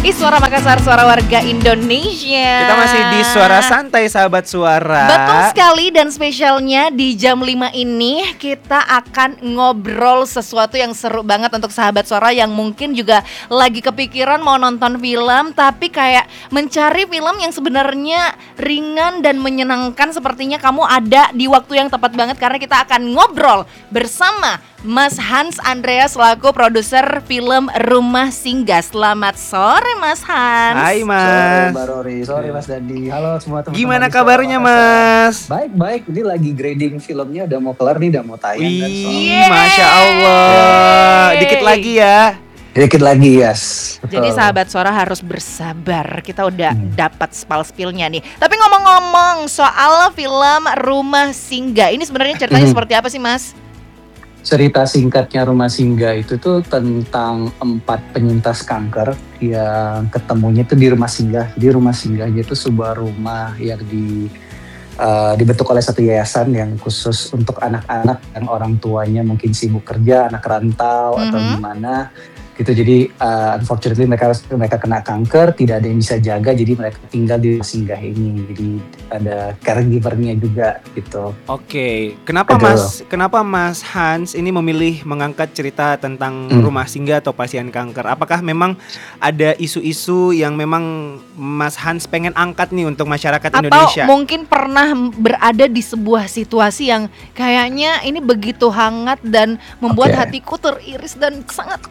Suara Makassar, suara warga Indonesia. Kita masih di Suara Santai, sahabat suara. Betul sekali, dan spesialnya di jam 5 ini kita akan ngobrol sesuatu yang seru banget untuk sahabat suara yang mungkin juga lagi kepikiran mau nonton film, tapi kayak mencari film yang sebenarnya ringan dan menyenangkan. Sepertinya kamu ada di waktu yang tepat banget, karena kita akan ngobrol bersama Mas Hans Andreas selaku produser film Rumah Singgah. Selamat sore Mas Hans. Hai Mas. Sore Mbak Rory, sore Mas Dandi. Halo semua teman-teman. Gimana kabarnya Mas? Baik. Ini lagi grading filmnya, udah mau kelar nih, udah mau tayang. Wih, Masya Allah. Dikit lagi ya. Dikit lagi, yes. Jadi sahabat suara harus bersabar. Kita udah dapat spil-spilnya nih. Tapi ngomong-ngomong soal film Rumah Singgah, ini sebenarnya ceritanya seperti apa sih Mas? Cerita singkatnya Rumah Singgah itu tuh tentang 4 penyintas kanker yang ketemunya tuh di rumah singgah. Jadi rumah singgahnya itu sebuah rumah yang dibentuk oleh satu yayasan yang khusus untuk anak-anak yang orang tuanya mungkin sibuk kerja, anak rantau atau gimana gitu. Jadi unfortunately mereka kena kanker, tidak ada yang bisa jaga, jadi mereka tinggal di rumah singgah ini. Jadi ada caregivernya juga gitu. Oke, kenapa Mas Hans ini memilih mengangkat cerita tentang rumah singgah atau pasien kanker? Apakah memang ada isu-isu yang memang Mas Hans pengen angkat nih untuk masyarakat Indonesia? Atau mungkin pernah berada di sebuah situasi yang kayaknya ini begitu hangat dan membuat hatiku teriris dan sangat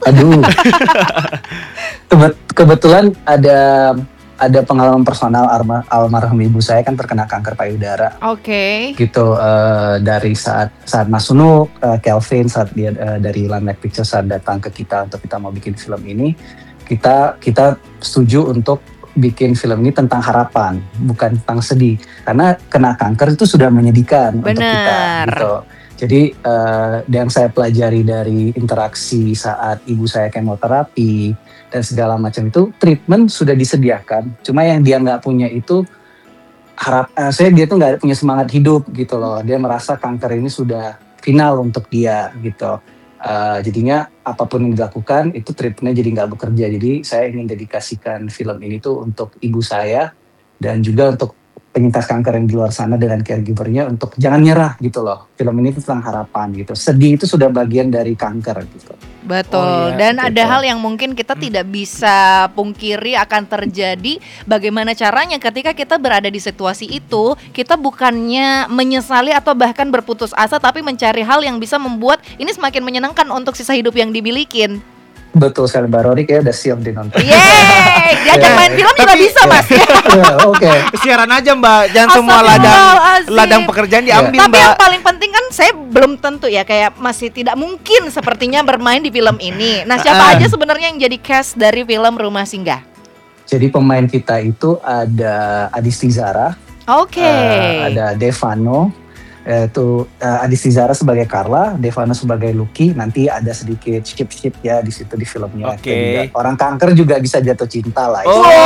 Kebetulan ada pengalaman personal, almarhum ibu saya kan terkena kanker payudara. Oke. Gitu, dari saat Mas Sunu, Kelvin, saat dia dari Landmark Pictures saat datang ke kita untuk kita mau bikin film ini, kita setuju untuk bikin film ini tentang harapan, bukan tentang sedih. Karena kena kanker itu sudah menyedihkan untuk kita. Gitu. Jadi yang saya pelajari dari interaksi saat ibu saya kemoterapi dan segala macam itu, treatment sudah disediakan. Cuma yang dia nggak punya itu dia tuh nggak punya semangat hidup gitu loh. Dia merasa kanker ini sudah final untuk dia gitu. Jadinya apapun yang dilakukan itu treatmentnya jadi nggak bekerja. Jadi saya ingin dedikasikan film ini tuh untuk ibu saya dan juga untuk penyintas kanker yang di luar sana dengan caregivernya untuk jangan nyerah gitu loh. Film ini tentang harapan gitu. Sedih itu sudah bagian dari kanker gitu. Betul, dan ada hal yang mungkin kita tidak bisa pungkiri akan terjadi. Bagaimana caranya ketika kita berada di situasi itu, kita bukannya menyesali atau bahkan berputus asa, tapi mencari hal yang bisa membuat ini semakin menyenangkan untuk sisa hidup yang dimilikin. Betul sekali, Mbak Rory kayak udah siap dinonton. Yeay, diajak main film juga bisa Mas. Oke. Siaran aja Mbak, jangan semua ladang pekerjaan diambil Tapi Mbak. yang paling penting kan saya belum tentu ya, kayak masih tidak mungkin sepertinya bermain di film ini. Nah, siapa aja sebenarnya yang jadi cast dari film Rumah Singgah? Jadi pemain kita itu ada Adisti Zara. Oke. Ada Devano. Adisti Zara sebagai Carla, Devano sebagai Lucky. Nanti ada sedikit ship ya di situ di filmnya. Oke. Orang kanker juga bisa jatuh cinta lah.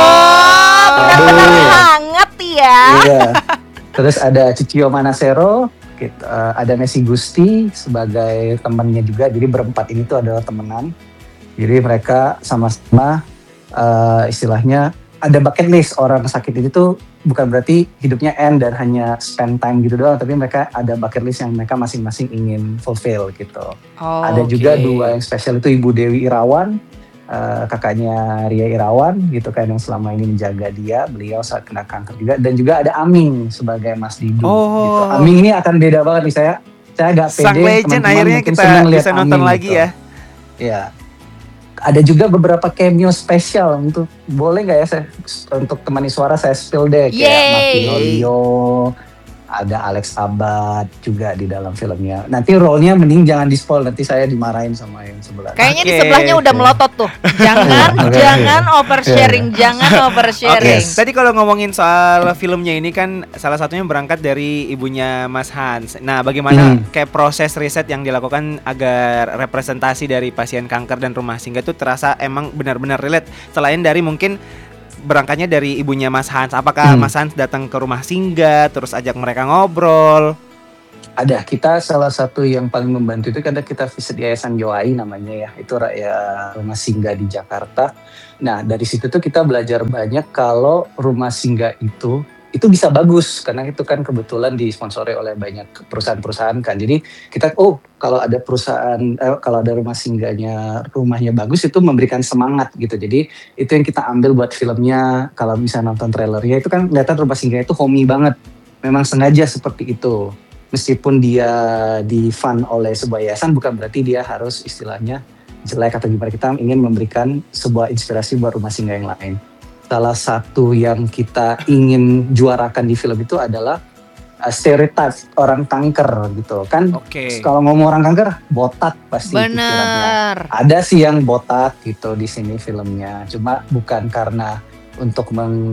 Benar-benar hangat ya. Iya. Terus ada Cicio Manasero, ada Messi Gusti sebagai temannya juga. Jadi berempat ini tuh adalah temenan. Jadi mereka sama-sama istilahnya ada bucket list. Orang sakit ini tuh bukan berarti hidupnya end dan hanya spend time gitu doang, tapi mereka ada bucket list yang mereka masing-masing ingin fulfill gitu. Ada juga 2 yang spesial, itu Ibu Dewi Irawan, kakaknya Ria Irawan gitu kan, yang selama ini menjaga beliau saat kena kanker juga. Dan juga ada Aming sebagai Mas Didu gitu. Aming ini akan beda banget nih, saya agak pede. Sang legend akhirnya kita bisa nonton lagi gitu. Ya. Ada juga beberapa cameo spesial untuk, boleh nggak ya saya untuk temani suara saya spill deh, kayak Martino Leo, ada Alex Abad juga di dalam filmnya. Nanti role-nya mending jangan di spoil, nanti saya dimarahin sama yang sebelah. Kayaknya di sebelahnya udah melotot tuh. Jangan oversharing, jangan oversharing. Tadi kalau ngomongin soal filmnya ini kan salah satunya berangkat dari ibunya Mas Hans. Nah, bagaimana kayak proses riset yang dilakukan agar representasi dari pasien kanker dan rumah singgah itu terasa emang benar-benar relate, selain dari mungkin berangkatnya dari ibunya Mas Hans. Apakah Mas Hans datang ke rumah singgah terus ajak mereka ngobrol? Ada, kita salah satu yang paling membantu itu karena kita visit Yayasan Yoai namanya ya, itu rakyat rumah singgah di Jakarta. Nah dari situ tuh kita belajar banyak kalau rumah singgah itu bisa bagus karena itu kan kebetulan disponsori oleh banyak perusahaan-perusahaan kan. Jadi kita kalau ada perusahaan kalau ada rumahnya bagus itu memberikan semangat gitu. Jadi itu yang kita ambil buat filmnya. Kalau misalnya nonton trailernya itu kan kelihatan rumah singgah itu homey banget. Memang sengaja seperti itu. Meskipun dia di-fund oleh sebuah yayasan bukan berarti dia harus istilahnya jelek atau gimana. Kita ingin memberikan sebuah inspirasi buat rumah singgah yang lain. Salah satu yang kita ingin juarakan di film itu adalah stereotip orang kanker gitu kan. Kalau ngomong orang kanker botak pasti pikirannya. Ada sih yang botak gitu di sini filmnya. Cuma bukan karena untuk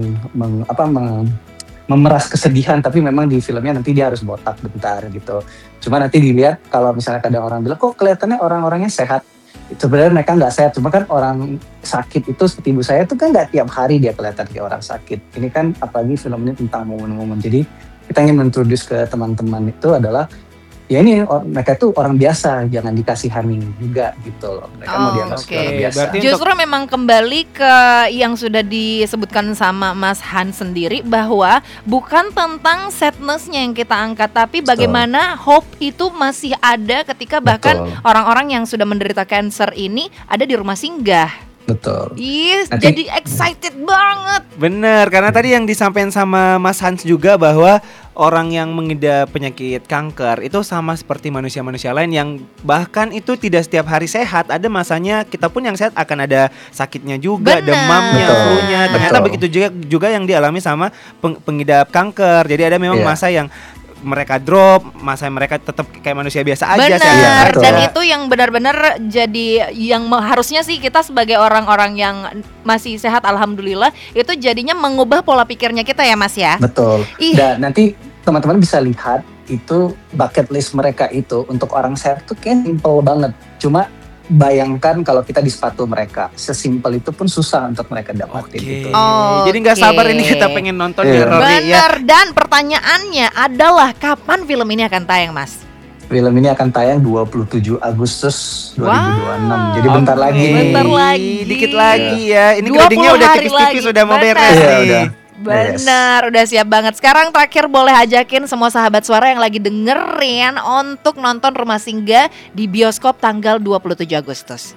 memeras kesedihan, tapi memang di filmnya nanti dia harus botak bentar gitu. Cuma nanti dilihat kalau misalnya kadang orang bilang kok kelihatannya orang-orangnya sehat. Sebenarnya mereka nggak sehat, cuma kan orang sakit itu seperti ibu saya itu kan nggak tiap hari dia kelihatan kayak orang sakit. Ini kan apalagi film ini tentang momen-momen. Jadi kita ingin introduce ke teman-teman itu adalah ya ini mereka tuh orang biasa, jangan dikasihani juga gitu loh. Mereka mau dianggap orang biasa. Justru memang kembali ke yang sudah disebutkan sama Mas Hans sendiri bahwa bukan tentang sadness-nya yang kita angkat, tapi bagaimana hope itu masih ada ketika bahkan orang-orang yang sudah menderita kanker ini ada di rumah singgah. Betul. Jadi excited banget. Bener, karena tadi yang disampaikan sama Mas Hans juga bahwa orang yang mengidap penyakit kanker itu sama seperti manusia-manusia lain yang bahkan itu tidak setiap hari sehat. Ada masanya kita pun yang sehat akan ada sakitnya juga, demamnya, flu-nya. Ternyata begitu juga yang dialami sama pengidap kanker. Jadi ada memang masa yang mereka drop, masa mereka tetap kayak manusia biasa aja. Benar, dan itu yang benar-benar jadi yang harusnya sih kita sebagai orang-orang yang masih sehat alhamdulillah itu jadinya mengubah pola pikirnya kita ya Mas ya. Betul. Dan nanti teman-teman bisa lihat itu bucket list mereka itu untuk orang sehat tuh kayak simple banget. Cuma bayangkan kalau kita di sepatu mereka, sesimpel itu pun susah untuk mereka dapatin gitu. Jadi nggak sabar ini kita pengen nonton ya Rory. Bener, dan pertanyaannya adalah kapan film ini akan tayang Mas? Film ini akan tayang 27 Agustus 2026. Jadi bentar lagi. Dikit lagi ya. Ini closingnya udah tipis-tipis sudah mau beres nih. Benar, udah siap banget. Sekarang terakhir boleh ajakin semua sahabat suara yang lagi dengerin untuk nonton Rumah Singgah di bioskop tanggal 27 Agustus.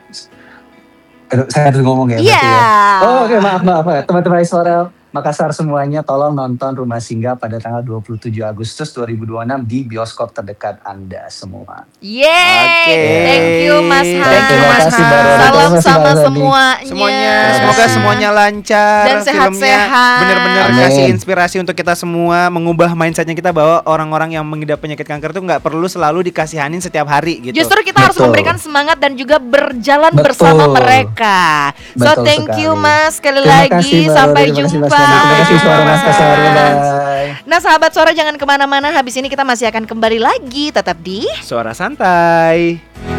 Saya harus ngomong ya? Iya. Oke, maaf. Teman-teman suara Makassar semuanya tolong nonton Rumah Singgah pada tanggal 27 Agustus 2026 di bioskop terdekat Anda semua. Thank you Mas Hans. Salam sama semuanya. Semoga semuanya lancar dan sehat-sehat. Benar-benar kasih inspirasi untuk kita semua, mengubah mindsetnya kita bahwa orang-orang yang mengidap penyakit kanker itu nggak perlu selalu dikasihanin setiap hari gitu. Justru kita harus memberikan semangat dan juga berjalan bersama mereka. So thank you Mas sekali lagi. Sampai jumpa. Terima kasih suara Makassar. Nah sahabat suara jangan kemana-mana. Habis ini kita masih akan kembali lagi. Tetap di Suara Santai.